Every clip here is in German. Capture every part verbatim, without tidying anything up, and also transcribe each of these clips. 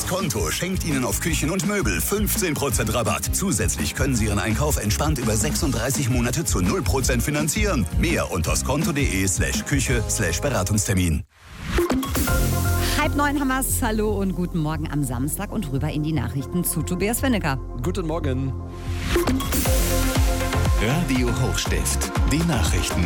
Konto schenkt Ihnen auf Küchen und Möbel fünfzehn Prozent Rabatt. Zusätzlich können Sie Ihren Einkauf entspannt über sechsunddreißig Monate zu null Prozent finanzieren. Mehr unter skonto.de slash Küche slash Beratungstermin. Halb neun haben wir's. Hallo und guten Morgen am Samstag und rüber in die Nachrichten zu Tobias Wennecker. Guten Morgen. Radio Hochstift, die Nachrichten.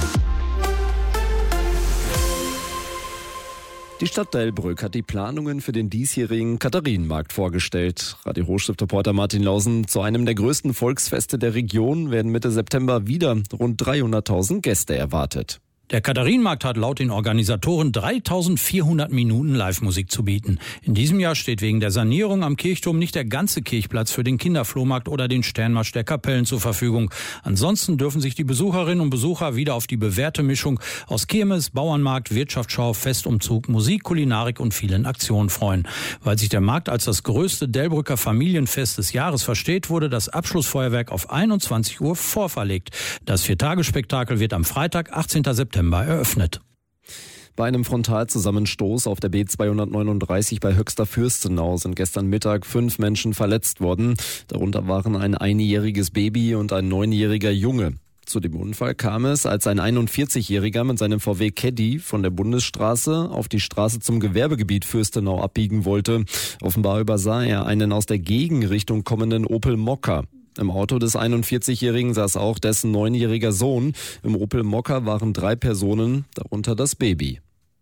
Die Stadt Delbrück hat die Planungen für den diesjährigen Katharinenmarkt vorgestellt. Radio Hochstift-Reporter Martin Lausen: Zu einem der größten Volksfeste der Region werden Mitte September wieder rund dreihunderttausend Gäste erwartet. Der Katharinenmarkt hat laut den Organisatoren dreitausendvierhundert Minuten Live-Musik zu bieten. In diesem Jahr steht wegen der Sanierung am Kirchturm nicht der ganze Kirchplatz für den Kinderflohmarkt oder den Sternmarsch der Kapellen zur Verfügung. Ansonsten dürfen sich die Besucherinnen und Besucher wieder auf die bewährte Mischung aus Kirmes, Bauernmarkt, Wirtschaftsschau, Festumzug, Musik, Kulinarik und vielen Aktionen freuen. Weil sich der Markt als das größte Delbrücker Familienfest des Jahres versteht, wurde das Abschlussfeuerwerk auf einundzwanzig Uhr vorverlegt. Das Viertagesspektakel wird am Freitag, achtzehnten September eröffnet. Bei einem Frontalzusammenstoß auf der B zweihundertneununddreißig bei Höxter Fürstenau sind gestern Mittag fünf Menschen verletzt worden. Darunter waren ein einjähriges Baby und ein neunjähriger Junge. Zu dem Unfall kam es, als ein einundvierzigjähriger mit seinem V W Caddy von der Bundesstraße auf die Straße zum Gewerbegebiet Fürstenau abbiegen wollte. Offenbar übersah er einen aus der Gegenrichtung kommenden Opel Mokka. Im Auto des einundvierzigjährigen saß auch dessen neunjähriger Sohn. Im Opel Mokka waren drei Personen, darunter das Baby.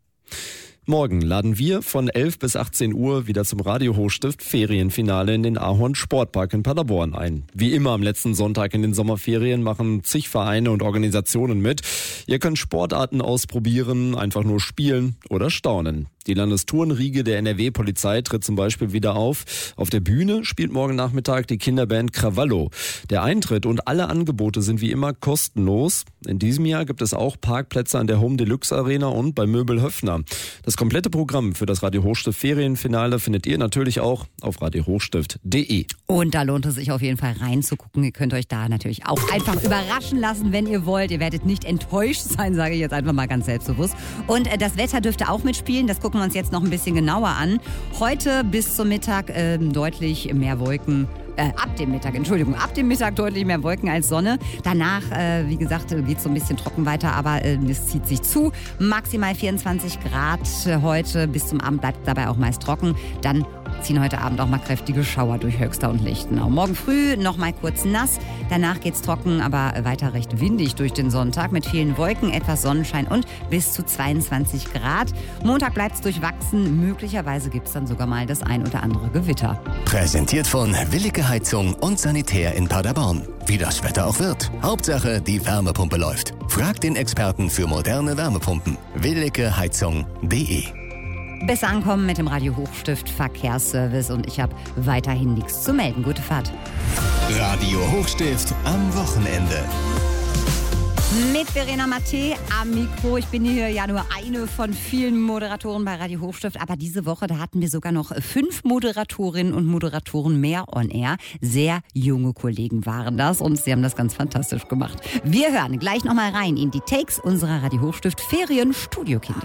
Morgen laden wir von elf bis achtzehn Uhr wieder zum Radio Hochstift Ferienfinale in den Ahorn Sportpark in Paderborn ein. Wie immer am letzten Sonntag in den Sommerferien machen zig Vereine und Organisationen mit. Ihr könnt Sportarten ausprobieren, einfach nur spielen oder staunen. Die Landestourenriege der N R W-Polizei tritt zum Beispiel wieder auf. Auf der Bühne spielt morgen Nachmittag die Kinderband Krawallo. Der Eintritt und alle Angebote sind wie immer kostenlos. In diesem Jahr gibt es auch Parkplätze an der Home Deluxe Arena und bei Möbel Höffner. Das komplette Programm für das Radio Hochstift Ferienfinale findet ihr natürlich auch auf radio hochstift punkt de. Und da lohnt es sich auf jeden Fall reinzugucken. Ihr könnt euch da natürlich auch einfach überraschen lassen, wenn ihr wollt. Ihr werdet nicht enttäuscht sein, sage ich jetzt einfach mal ganz selbstbewusst. Und äh, das Wetter dürfte auch mitspielen. Das gucken wir uns jetzt noch ein bisschen genauer an. Heute bis zum Mittag äh, deutlich mehr Wolken. Äh, ab dem Mittag, Entschuldigung, ab dem Mittag deutlich mehr Wolken als Sonne. Danach, äh, wie gesagt, geht es so ein bisschen trocken weiter, aber äh, es zieht sich zu. Maximal vierundzwanzig Grad heute, bis zum Abend bleibt dabei auch meist trocken. Dann ziehen heute Abend auch mal kräftige Schauer durch Höxter und Lichtenau. Morgen früh noch mal kurz nass, danach geht's trocken, aber weiter recht windig durch den Sonntag mit vielen Wolken, etwas Sonnenschein und bis zu zweiundzwanzig Grad. Montag bleibt's durchwachsen, möglicherweise gibt's dann sogar mal das ein oder andere Gewitter. Präsentiert von Willige Heizung und Sanitär in Paderborn. Wie das Wetter auch wird. Hauptsache, die Wärmepumpe läuft. Fragt den Experten für moderne Wärmepumpen. willige heizung punkt de. Besser ankommen mit dem Radio Hochstift Verkehrsservice und ich habe weiterhin nichts zu melden. Gute Fahrt. Radio Hochstift am Wochenende. Mit Verena Maté am Mikro. Ich bin hier ja nur eine von vielen Moderatoren bei Radio Hochstift, aber diese Woche, da hatten wir sogar noch fünf Moderatorinnen und Moderatoren mehr on air. Sehr junge Kollegen waren das und sie haben das ganz fantastisch gemacht. Wir hören gleich nochmal rein in die Takes unserer Radio Hochstift Ferien-Studiokinder.